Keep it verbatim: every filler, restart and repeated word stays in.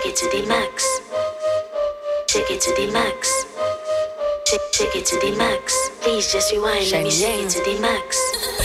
it to the max. Shake it to the max. Shake, shake it to the max. Please just rewind. Let me shake it to the max.